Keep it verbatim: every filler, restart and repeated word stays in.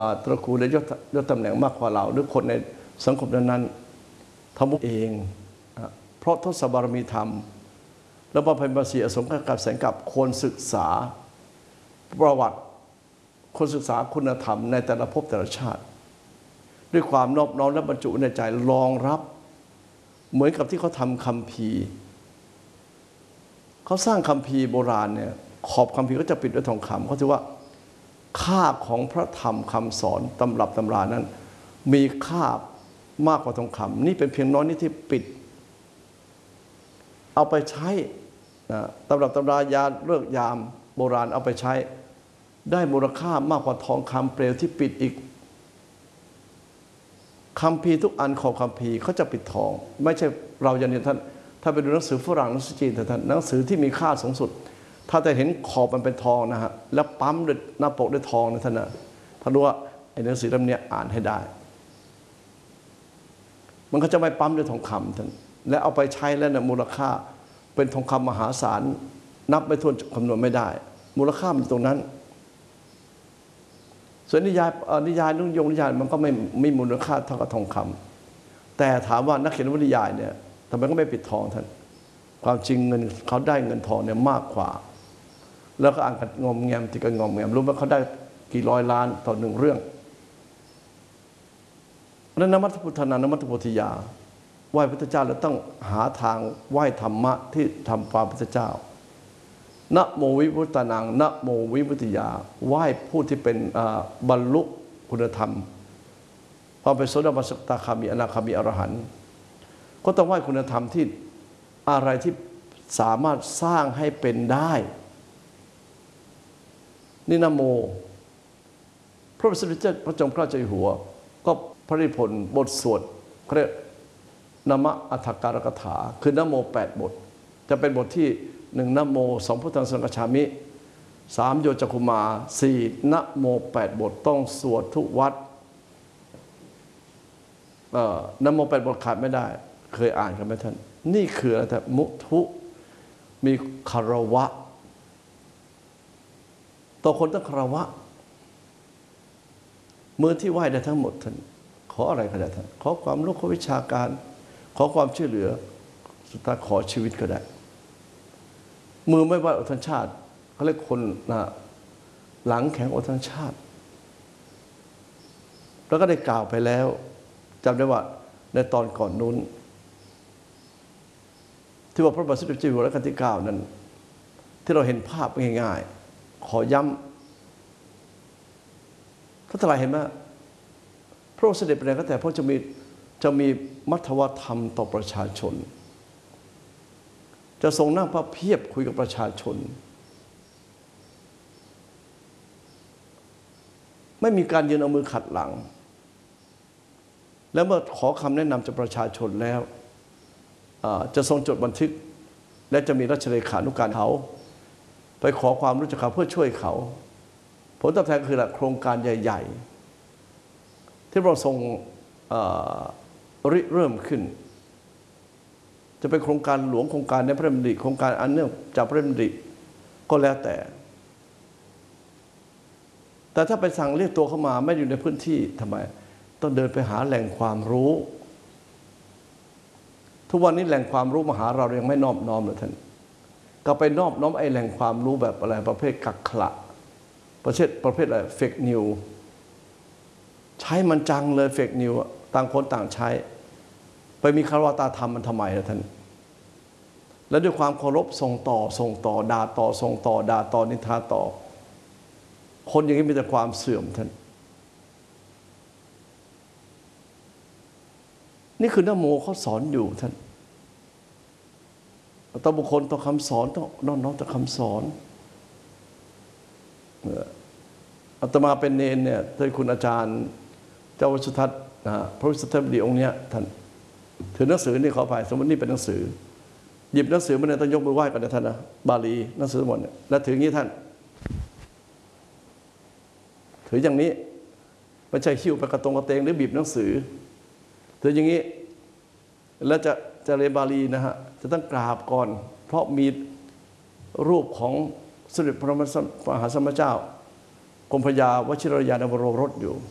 ตระกูลและยศยศตำแหน่งมากกว่าเราหรือคนในสังคมนั้นๆทำเองเพราะทศบารมีธรรมแล้วบำเพ็ญบารมีอสงไขยกับแสงกับควรศึกษาประวัติคนศึกษาคุณธรรมในแต่ละภพแต่ละชาติด้วยความนอบน้อมและบรรจุในใจรองรับเหมือนกับที่เขาทำคัมภีร์เขาสร้างคัมภีร์โบราณเนี่ยขอบคัมภีร์ก็จะปิดด้วยทองคำเขาถือว่าค่าของพระธรรมคำสอนตำรับตำรานั้นมีค่ามากกว่าทองคำนี่เป็นเพียงน้อยนิดที่ปิดเอาไปใช้ตำรับตำรายาเลิกยามโบราณเอาไปใช้ได้มูลค่ามากกว่าทองคำเปลวที่ปิดอีกคัมภีร์ทุกอันของคัมภีร์เขาจะปิดทองไม่ใช่เราอย่างนี้ท่านถ้าไปดูหนังสือฝรั่งหนังสือจีนแต่ท่านหนังสือที่มีค่าสูงสุดถ้าแต่เห็นขอบมันเป็นทองนะฮะแล้วปั๊มด้วยหน้าปกด้วยทองนะท่านนะท่านรู้ว่าไอ้หนังสือเล่มนี้อ่านให้ได้มันก็จะไม่ปั๊มด้วยทองคำท่านและเอาไปใช้แล้วเนี่ยมูลค่าเป็นทองคำมหาศาลนับไม่ถ้วนคำนวณไม่ได้มูลค่ามันตรงนั้นส่วนนิยายนิยายนุ่งยงนิยายมันก็ไม่ไม่มูลค่าเท่ากับทองคำแต่ถามว่านักเขียนวรรณนิยายเนี่ยทำไมก็ไม่ปิดทองท่านความจริงเงินเขาได้เงินทองเนี่ยมากกว่าแล้วก็อ่านกันงอมแงมที่กันงอมแงมรู้ไหมเขาได้กี่ร้อยล้านต่อหนึ่งเรื่องนั้นนมัตถพุทธานานมัตถพุทธิยาไหว้พระพุทธเจ้าแล้วต้องหาทางไหว้ธรรมะที่ทำความพระพุทธเจ้านะโมวิมุตตานังนะโมวิมุตติยาไหว้ผู้ที่เป็นบรรลุคุณธรรมความเป็นโสดาบันสกทาคามีอนาคามีอรหันต์ก็ต้องไหว้คุณธรรมที่อะไรที่สามารถสร้างให้เป็นได้นี่นะโมพระบาทสมเด็จพระจอมเกล้าเจ้าอยู่หัวก็พระนิพนธ์บทสวดเขาเรียกนามะอัฏฐการกถาคือนะโมแปดบทจะเป็นบทที่หนึ่งนะโมสองพุทธังสรณังคัจฉามิสามโยจักขุมาสี่นะโมแปดบทต้องสวดทุกวัดนะโมแปดบทขาดไม่ได้เคยอ่านกันไหมท่านนี่คืออะไรแต่มุทุมีคารวะต่อคนต้องคารวะมือที่ไหว้ได้ทั้งหมดท่านขออะไรก็ได้ท่านขอความรู้ขอวิชาการขอความช่วยเหลือสุดท้ายขอชีวิตก็ได้มือไม่ไหว้อดทั้งชาติเขาเรียกคนนะหลังแข็งอดทั้งชาติแล้วก็ได้กล่าวไปแล้วจำได้ว่าในตอนก่อนนู้นที่ว่าพระบาทสมเด็จเจ้าอยู่หัวรัชกาลที่เก้านั้นที่เราเห็นภาพง่ายๆขอย้ำถ้าทลายเห็นไหมพระองค์เสด็จไปไหนก็แต่พระจะมีจะมีมัทวธรรมต่อประชาชนจะทรงนั่งพระเพียบคุยกับประชาชนไม่มีการยืนเอามือขัดหลังแล้วเมื่อขอคำแนะนำจากประชาชนแล้วจะทรงจดบันทึกและจะมีราชเลขานุการเขาไปขอความรู้จากเขาเพื่อช่วยเขาผลตอบแทนคือโครงการใหญ่ๆที่เราทรงริเริ่มขึ้นจะเป็นโครงการหลวงโครงการในพระราชดำริโครงการอันเนื่องจากพระราชดำริก็แล้วแต่แต่ถ้าไปสั่งเรียกตัวเข้ามาไม่อยู่ในพื้นที่ทำไมต้องเดินไปหาแหล่งความรู้ทุกวันนี้แหล่งความรู้มาหาเรายังไม่นอบน้อมเลยท่านก็ไปนอบน้อมไอ้แหล่งความรู้แบบอะไรประเภทกักขระประเภทประเภทอะไรเฟกนิวใช้มันจังเลยเฟกนิวต่างคนต่างใช้ไปมีคารวะตาธรรมมันทำไมล่ะท่านและด้วยความเคารพส่งต่อส่งต่อด่าต่อส่งต่อด่าต่อนินทาต่อคนอย่างนี้มีแต่ความเสื่อมท่านนี่คือนะโมเขาสอนอยู่ท่านต่อบุคคลต่อคำสอนต้องน้อมน้อมต่อคำสอนอาตมาเป็นเนรเนี่ยท่านคุณอาจารย์เจ้าวัชทัศน์นะพระวิสุทธิบดีองค์เนี้ยท่านถือหนังสือนี่ขอไปสมมตินี่เป็นหนังสือหยิบหนังสือมาเนี่ยต้องยกมือไหว้กันนะท่านนะบาลีหนังสือหมดเนี่ยแล้วถืออย่างนี้ท่านถืออย่างนี้ไม่ใช่หิ้วไปกระตรงกระเตงหรือบีบหนังสือถืออย่างนี้แล้วจะจะเรียนบาลีนะฮะจะต้องกราบก่อนเพราะมีรูปของสมเด็จพระมหาสมณเจ้ากรมพระยาวชิรยานวโรรสอยู่